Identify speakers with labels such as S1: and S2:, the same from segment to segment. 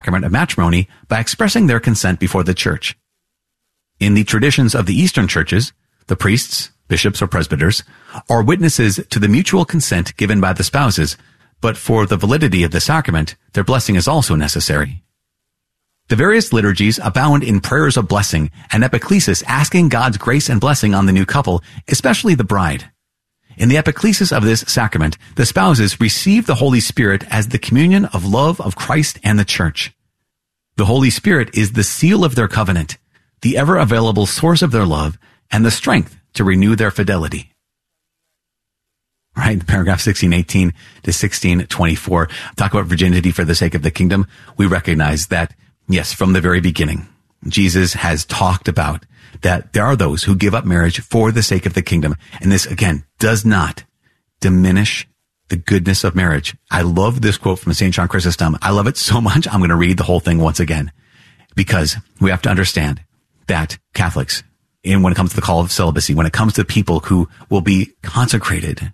S1: sacrament of matrimony by expressing their consent before the church. In the traditions of the Eastern churches, the priests, bishops, or presbyters are witnesses to the mutual consent given by the spouses, but for the validity of the sacrament, their blessing is also necessary. The various liturgies abound in prayers of blessing and epiclesis asking God's grace and blessing on the new couple, especially the bride. In the epiclesis of this sacrament, the spouses receive the Holy Spirit as the communion of love of Christ and the Church. The Holy Spirit is the seal of their covenant, the ever-available source of their love, and the strength to renew their fidelity. Right, paragraph 1618 to 1624. Talk about virginity for the sake of the kingdom. We recognize that, yes, from the very beginning, Jesus has talked about that there are those who give up marriage for the sake of the kingdom. And this, again, does not diminish the goodness of marriage. I love this quote from St. John Chrysostom. I love it so much, I'm going to read the whole thing once again, because we have to understand that Catholics, and when it comes to the call of celibacy, when it comes to people who will be consecrated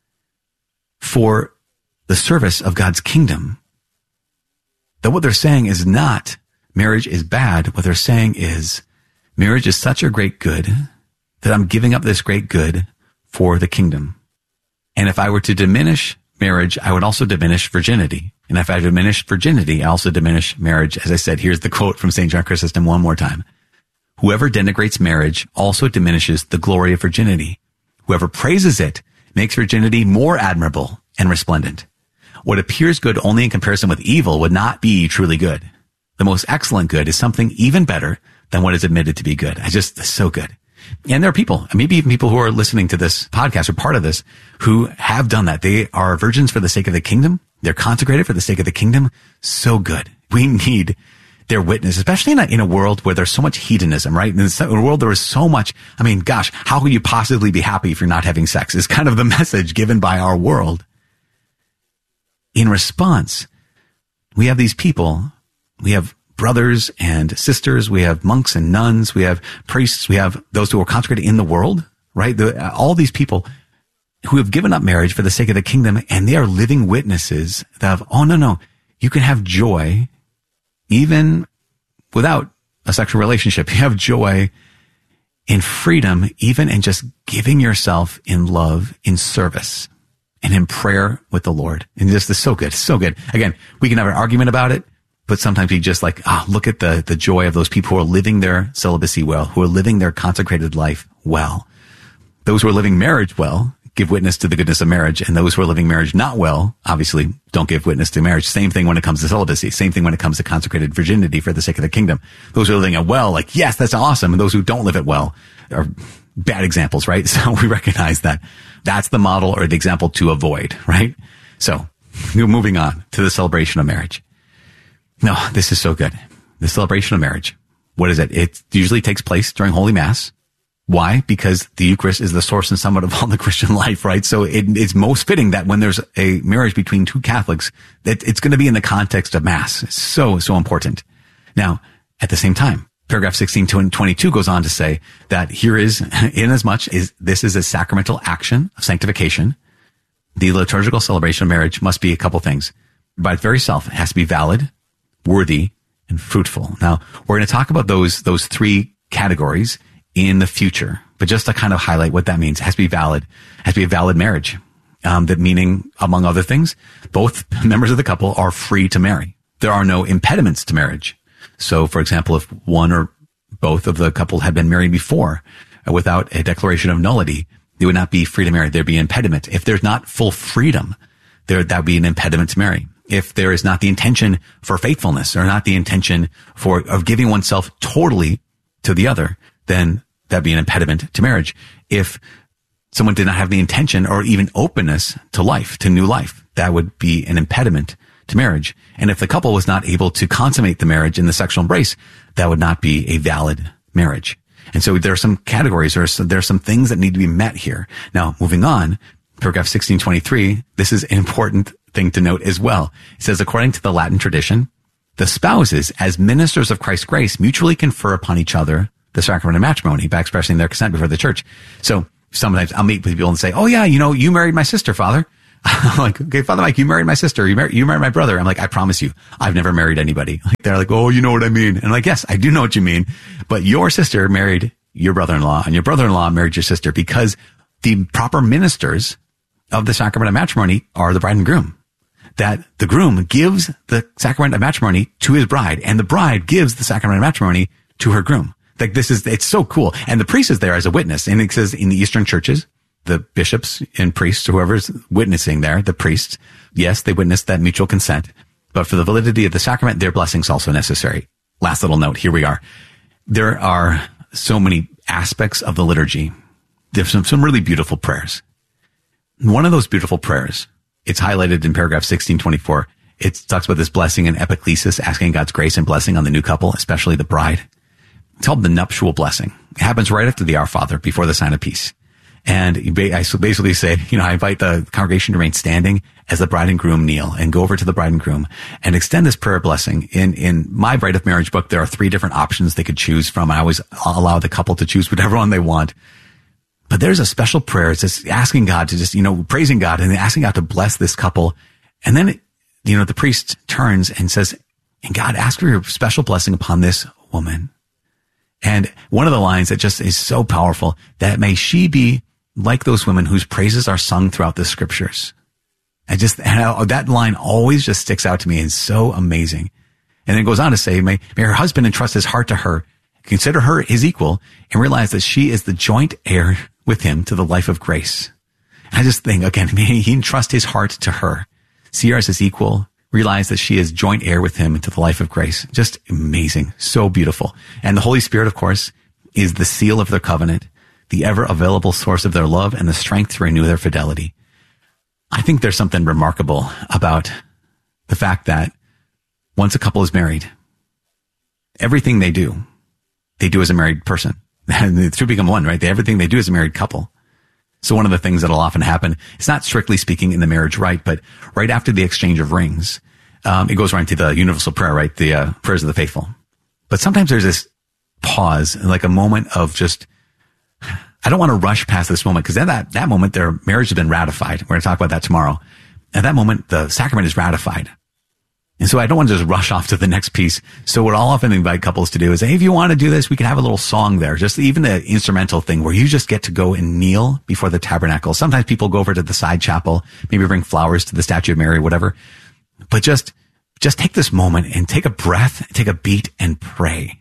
S1: for the service of God's kingdom, that what they're saying is not marriage is bad. What they're saying is marriage is such a great good that I'm giving up this great good for the kingdom. And if I were to diminish marriage, I would also diminish virginity. And if I diminish virginity, I also diminish marriage. As I said, here's the quote from St. John Chrysostom one more time. Whoever denigrates marriage also diminishes the glory of virginity. Whoever praises it makes virginity more admirable and resplendent. What appears good only in comparison with evil would not be truly good. The most excellent good is something even better than what is admitted to be good. It's so good. And there are people, maybe even people who are listening to this podcast or part of this, who have done that. They are virgins for the sake of the kingdom. They're consecrated for the sake of the kingdom. So good. We need their witness, especially in a world where there's so much hedonism, right? In a world there is so much, gosh, how could you possibly be happy if you're not having sex? Is kind of the message given by our world. In response, we have these people, we have brothers and sisters, we have monks and nuns, we have priests, we have those who are consecrated in the world, right? All these people who have given up marriage for the sake of the kingdom, and they are living witnesses of, no, you can have joy even without a sexual relationship. You have joy in freedom, even in just giving yourself in love, in service, and in prayer with the Lord. And this is so good, so good. Again, we can have an argument about it, but sometimes we just look at the joy of those people who are living their celibacy well, who are living their consecrated life well. Those who are living marriage well give witness to the goodness of marriage, and those who are living marriage not well, obviously, don't give witness to marriage. Same thing when it comes to celibacy. Same thing when it comes to consecrated virginity for the sake of the kingdom. Those who are living it well, yes, that's awesome. And those who don't live it well are bad examples, right? So we recognize that that's the model or the example to avoid, right? So moving on to the celebration of marriage. No, this is so good. The celebration of marriage. What is it? It usually takes place during Holy Mass. Why? Because the Eucharist is the source and summit of all the Christian life, right? So it's most fitting that when there's a marriage between two Catholics, that it's going to be in the context of Mass. It's so important. Now, at the same time, paragraph 1622 goes on to say that here is, inasmuch as this is a sacramental action of sanctification, the liturgical celebration of marriage must be a couple things. By its very self, it has to be valid, worthy, and fruitful. Now, we're going to talk about those three categories in the future, but just to kind of highlight what that means, it has to be valid. It has to be a valid marriage. That meaning, among other things, both members of the couple are free to marry. There are no impediments to marriage. So, for example, if one or both of the couple had been married before without a declaration of nullity, they would not be free to marry. There'd be an impediment. If there's not full freedom, that would be an impediment to marry. If there is not the intention for faithfulness or not the intention of giving oneself totally to the other, then that'd be an impediment to marriage. If someone did not have the intention or even openness to life, to new life, that would be an impediment to marriage. And if the couple was not able to consummate the marriage in the sexual embrace, that would not be a valid marriage. And so there are some categories, or there are some things that need to be met here. Now, moving on, paragraph 1623, this is an important thing to note as well. It says, according to the Latin tradition, the spouses, as ministers of Christ's grace, mutually confer upon each other the sacrament of matrimony by expressing their consent before the church. So sometimes I'll meet with people and say, oh yeah, you married my sister, Father. I'm like, okay, Father Mike, you married my sister. You married my brother. I'm like, I promise you, I've never married anybody. Like, they're like, oh, you know what I mean? And I'm like, yes, I do know what you mean. But your sister married your brother-in-law, and your brother-in-law married your sister, because the proper ministers of the sacrament of matrimony are the bride and groom. That the groom gives the sacrament of matrimony to his bride, and the bride gives the sacrament of matrimony to her groom. Like, it's so cool. And the priest is there as a witness. And it says in the Eastern churches, the bishops and priests, whoever's witnessing there, the priests, yes, they witness that mutual consent. But for the validity of the sacrament, their blessing's also necessary. Last little note, here we are. There are so many aspects of the liturgy. There's some really beautiful prayers. One of those beautiful prayers, it's highlighted in paragraph 1624. It talks about this blessing and epiclesis, asking God's grace and blessing on the new couple, especially the bride. It's called the nuptial blessing. It happens right after the Our Father, before the sign of peace. And I basically say, I invite the congregation to remain standing as the bride and groom kneel, and go over to the bride and groom and extend this prayer blessing. In my Rite of Marriage book, there are 3 different options they could choose from. I always allow the couple to choose whatever one they want. But there's a special prayer. It's just asking God to just, praising God and asking God to bless this couple. And then, the priest turns and says, and God, ask for your special blessing upon this woman. And one of the lines that just is so powerful, that may she be like those women whose praises are sung throughout the scriptures. That line always just sticks out to me. It's so amazing. And then it goes on to say, may her husband entrust his heart to her, consider her his equal, and realize that she is the joint heir with him to the life of grace. I just think, again, may he entrust his heart to her, see her as his equal, realize that she is joint heir with him into the life of grace. Just amazing. So beautiful. And the Holy Spirit, of course, is the seal of their covenant, the ever available source of their love, and the strength to renew their fidelity. I think there's something remarkable about the fact that once a couple is married, everything they do as a married person. The two become one, right? Everything they do as a married couple. So one of the things that'll often happen, it's not strictly speaking in the marriage rite, but right after the exchange of rings, it goes right into the universal prayer, right? The prayers of the faithful. But sometimes there's this pause, like a moment of just, I don't want to rush past this moment, because at that moment, their marriage has been ratified. We're going to talk about that tomorrow. At that moment, the sacrament is ratified. And so I don't want to just rush off to the next piece. So what I'll often invite couples to do is, hey, if you want to do this, we can have a little song there. Just even the instrumental thing where you just get to go and kneel before the tabernacle. Sometimes people go over to the side chapel, maybe bring flowers to the statue of Mary, whatever. But just take this moment and take a breath, take a beat, and pray.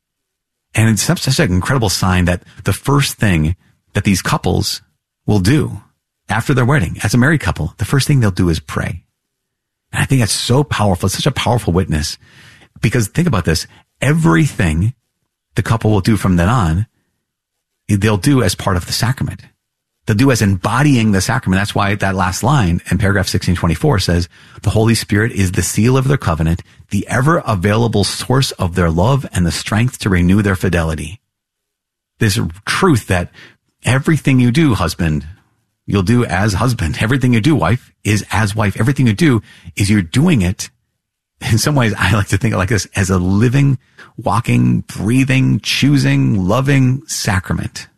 S1: And it's such an incredible sign that the first thing that these couples will do after their wedding, as a married couple, the first thing they'll do is pray. And I think that's so powerful. It's such a powerful witness, because think about this. Everything the couple will do from then on, they'll do as part of the sacrament. They'll do as embodying the sacrament. That's why that last line in paragraph 1624 says, the Holy Spirit is the seal of their covenant, the ever available source of their love, and the strength to renew their fidelity. This truth that everything you do, husband, you'll do as husband. Everything you do, wife, is as wife. Everything you do is you're doing it. In some ways, I like to think of it like this, as a living, walking, breathing, choosing, loving sacrament.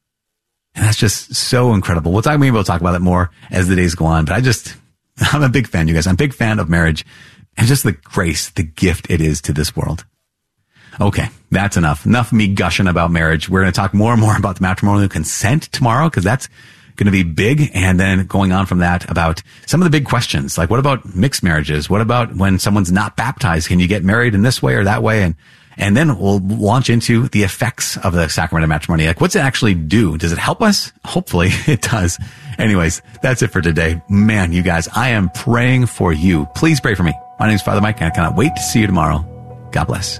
S1: And that's just so incredible. Maybe we'll talk about that more as the days go on. But I'm a big fan, you guys. I'm a big fan of marriage and just the grace, the gift it is to this world. Okay, that's enough. Enough of me gushing about marriage. We're going to talk more and more about the matrimonial consent tomorrow, because that's going to be big. And then going on from that about some of the big questions, like what about mixed marriages? What about when someone's not baptized? Can you get married in this way or that way? And then we'll launch into the effects of the sacrament of matrimony. Like, what's it actually do? Does it help us? Hopefully it does. Anyways, that's it for today. Man, you guys, I am praying for you. Please pray for me. My name is Father Mike, and I cannot wait to see you tomorrow. God bless.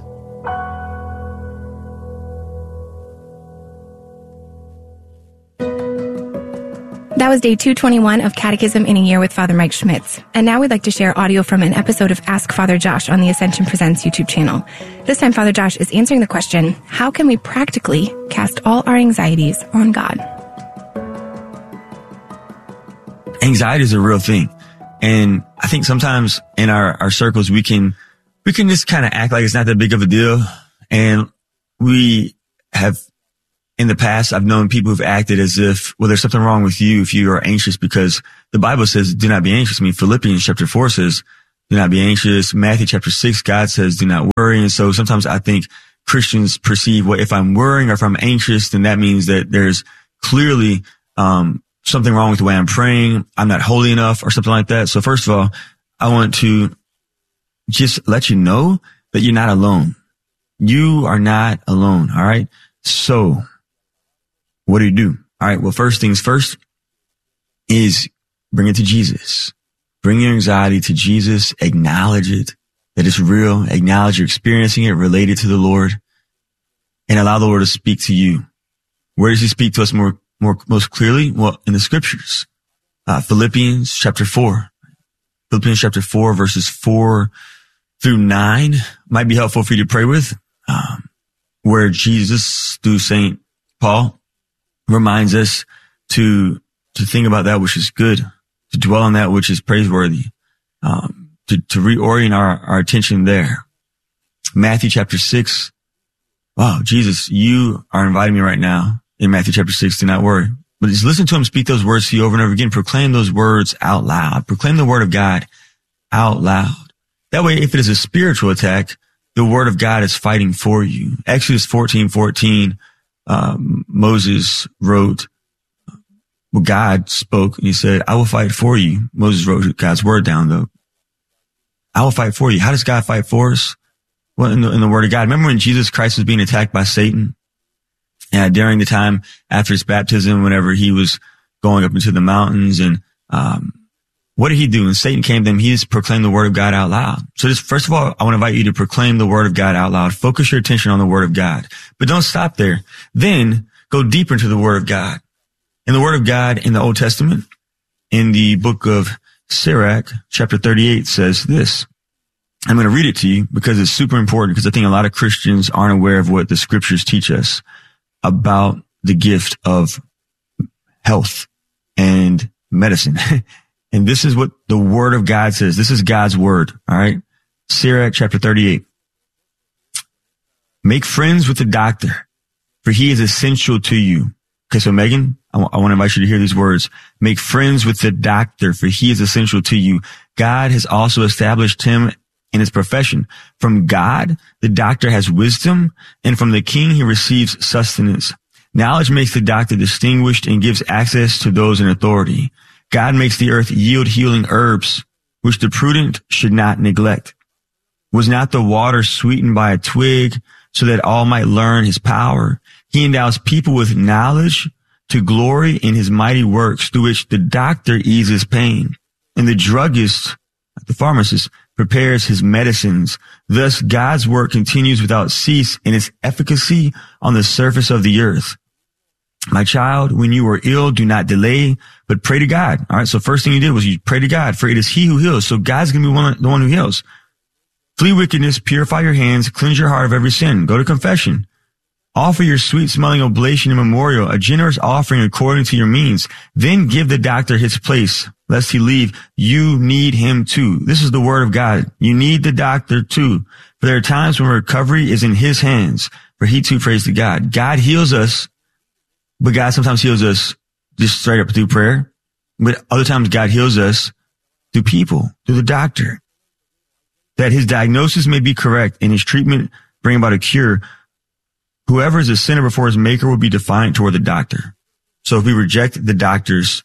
S2: That was day 221 of Catechism in a Year with Father Mike Schmitz. And now we'd like to share audio from an episode of Ask Father Josh on the Ascension Presents YouTube channel. This time, Father Josh is answering the question, how can we practically cast all our anxieties on God?
S3: Anxiety is a real thing. And I think sometimes in our circles, we can just kind of act like it's not that big of a deal. And we have in the past, I've known people who've acted as if, well, there's something wrong with you if you are anxious, because the Bible says, do not be anxious. I mean, Philippians chapter 4 says, do not be anxious. Matthew chapter 6, God says, do not worry. And so sometimes I think Christians perceive, well, if I'm worrying or if I'm anxious, then that means that there's clearly, something wrong with the way I'm praying. I'm not holy enough or something like that. So first of all, I want to just let you know that you're not alone. You are not alone. All right. So what do you do? All right. Well, first things first is bring it to Jesus. Bring your anxiety to Jesus. Acknowledge it, that it's real. Acknowledge you're experiencing it, related to the Lord, and allow the Lord to speak to you. Where does he speak to us most clearly? Well, in the scriptures. Philippians chapter 4. Philippians chapter 4, verses 4 through 9 might be helpful for you to pray with, where Jesus, through St. Paul, reminds us to think about that which is good, to dwell on that which is praiseworthy, to reorient our attention there. Matthew chapter 6. Wow, Jesus, you are inviting me right now in Matthew chapter 6 to not worry. But just listen to him speak those words to you over and over again. Proclaim those words out loud. Proclaim the word of God out loud. That way, if it is a spiritual attack, the word of God is fighting for you. Exodus 14:14, Moses wrote, well, God spoke and he said, I will fight for you. Moses wrote God's word down though. I will fight for you. How does God fight for us? Well, in the word of God. Remember when Jesus Christ was being attacked by Satan? During the time after his baptism, whenever he was going up into the mountains, and what did he do? When Satan came to him, he just proclaimed the word of God out loud. So just first of all, I want to invite you to proclaim the word of God out loud. Focus your attention on the word of God, but don't stop there. Then go deeper into the word of God. In the word of God in the Old Testament, in the book of Sirach, chapter 38 says this. I'm going to read it to you because it's super important, because I think a lot of Christians aren't aware of what the scriptures teach us about the gift of health and medicine. And this is what the word of God says. This is God's word. All right. Sirach chapter 38. Make friends with the doctor, for he is essential to you. Okay. So Megan, I want to invite you to hear these words. Make friends with the doctor, for he is essential to you. God has also established him in his profession. From God, the doctor has wisdom, and from the king, he receives sustenance. Knowledge makes the doctor distinguished and gives access to those in authority. God makes the earth yield healing herbs, which the prudent should not neglect. Was not the water sweetened by a twig, so that all might learn his power? He endows people with knowledge to glory in his mighty works, through which the doctor eases pain, and the druggist, the pharmacist, prepares his medicines. Thus, God's work continues without cease in its efficacy on the surface of the earth. My child, when you are ill, do not delay, but pray to God. All right. So first thing you did was you pray to God, for it is he who heals. So God's going to be the one who heals. Flee wickedness, purify your hands, cleanse your heart of every sin. Go to confession. Offer your sweet smelling oblation and memorial, a generous offering according to your means. Then give the doctor his place, lest he leave. You need him too. This is the word of God. You need the doctor too. For there are times when recovery is in his hands, for he too prays to God. God heals us, but God sometimes heals us just straight up through prayer. But other times God heals us through people, through the doctor, that his diagnosis may be correct and his treatment bring about a cure. Whoever is a sinner before his maker will be defiant toward the doctor. So if we reject the doctor's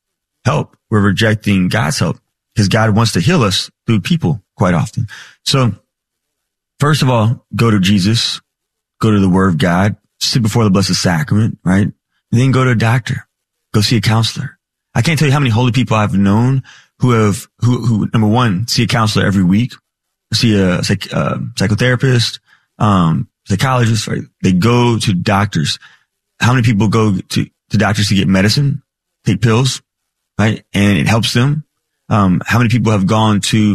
S3: help, we're rejecting God's help, because God wants to heal us through people quite often. So first of all, go to Jesus, go to the word of God, sit before the Blessed Sacrament, right? And then go to a doctor, go see a counselor. I can't tell you how many holy people I've known who number one, see a counselor every week, see a psychotherapist, psychologists, right? They go to doctors. How many people go to doctors to get medicine, take pills, right? And it helps them. How many people have gone to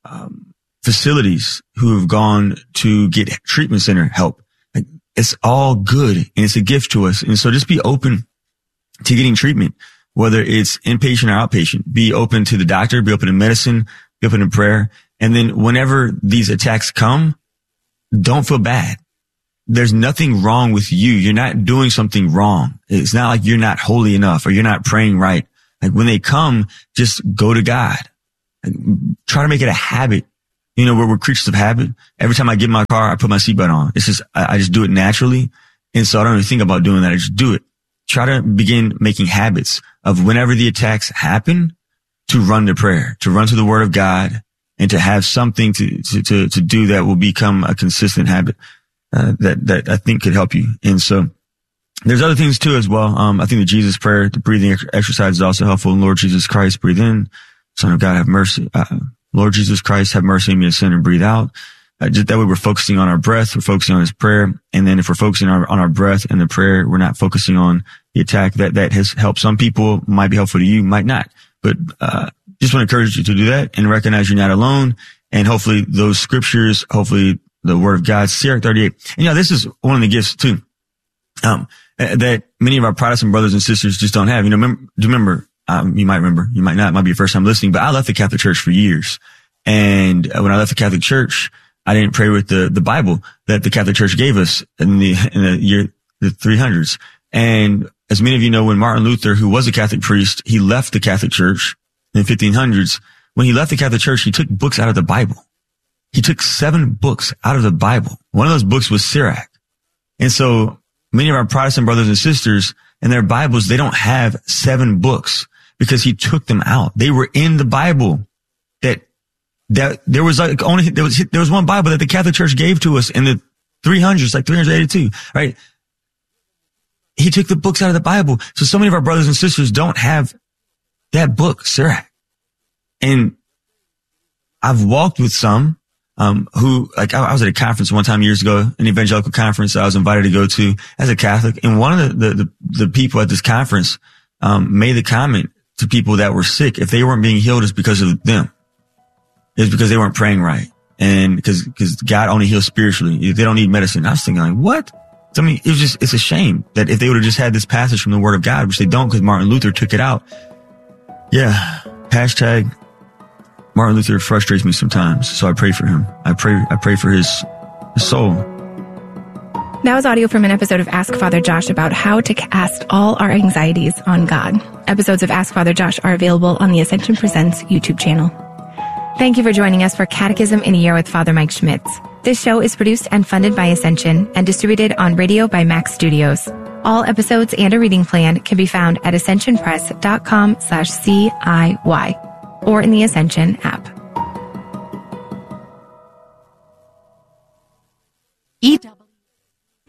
S3: facilities, who have gone to get treatment center help? Like, it's all good, and it's a gift to us. And so just be open to getting treatment, whether it's inpatient or outpatient. Be open to the doctor, be open to medicine, be open to prayer. And then whenever these attacks come, don't feel bad. there's nothing wrong with you. You're not doing something wrong. It's not like you're not holy enough or you're not praying right. Like when they come, just go to God. Like, try to make it a habit. You know, we're creatures of habit. Every time I get in my car, I put my seatbelt on. It's just, I just do it naturally. And so I don't even think about doing that. I just do it. Try to begin making habits of whenever the attacks happen to run to prayer, to run to the word of God, and to have something to do that will become a consistent habit, that I think could help you. And so there's other things too as well. I think the Jesus prayer, the breathing exercise is also helpful. Lord Jesus Christ, breathe in. Son of God, have mercy. Lord Jesus Christ, have mercy on me, a sinner, and breathe out. Just that way we're focusing on our breath. We're focusing on his prayer. And then if we're focusing on our breath and the prayer, we're not focusing on the attack. That has helped some people, might be helpful to you, might not. But, just want to encourage you to do that and recognize you're not alone. And hopefully those scriptures, hopefully the word of God, Sirach 38. And this is one of the gifts too, that many of our Protestant brothers and sisters just don't have. You might remember, you might not, it might be your first time listening, but I left the Catholic Church for years. And when I left the Catholic Church, I didn't pray with the Bible that the Catholic Church gave us in the year, the 300s. And as many of you know, when Martin Luther, who was a Catholic priest, he left the Catholic Church in the 1500s. When he left the Catholic Church, he took books out of the Bible. He took 7 books out of the Bible. One of those books was Sirach. And so many of our Protestant brothers and sisters in their Bibles, they don't have 7 books because he took them out. They were in the Bible. That there was one Bible that the Catholic Church gave to us in the 300s, like 382, right? He took the books out of the Bible. So many of our brothers and sisters don't have that book, Sirach. And I've walked with some, who, like, I was at a conference one time years ago, an evangelical conference I was invited to go to as a Catholic. And one of the people at this conference, made the comment to people that were sick, if they weren't being healed, it's because of them. It's because they weren't praying right. And because God only heals spiritually. They don't need medicine. I was thinking, like, what? I mean, it's a shame that if they would have just had this passage from the word of God, which they don't because Martin Luther took it out. Yeah. Hashtag Martin Luther frustrates me sometimes. So I pray for him. I pray for his soul.
S2: That was audio from an episode of Ask Father Josh about how to cast all our anxieties on God. Episodes of Ask Father Josh are available on the Ascension Presents YouTube channel. Thank you for joining us for Catechism in a Year with Father Mike Schmitz. This show is produced and funded by Ascension and distributed on radio by Max Studios. All episodes and a reading plan can be found at ascensionpress.com/CIY or in the Ascension app.